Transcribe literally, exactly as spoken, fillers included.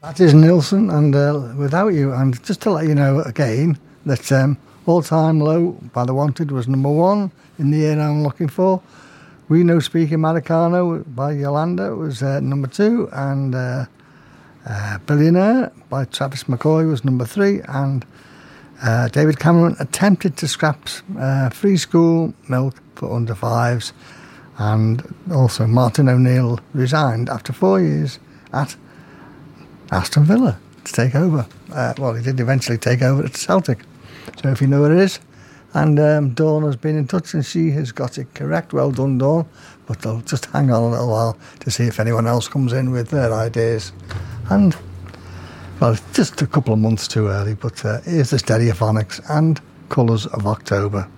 That is Nilsson, and uh, Without You. And just to let you know again that um, All Time Low by The Wanted was number one in the year I'm looking for. We Know Speaking Americano by Yolanda was uh, number two, and uh, uh, Billionaire by Travis McCoy was number three, and uh, David Cameron attempted to scrap uh, Free School Milk for under fives, and also Martin O'Neill resigned after four years at Aston Villa to take over. Uh, well, he did eventually take over at Celtic. So if you know what it is. And um, Dawn has been in touch and she has got it correct. Well done, Dawn. But they'll just hang on a little while to see if anyone else comes in with their ideas. And, well, it's just a couple of months too early, but uh, here's the Stereophonics and Colours of October.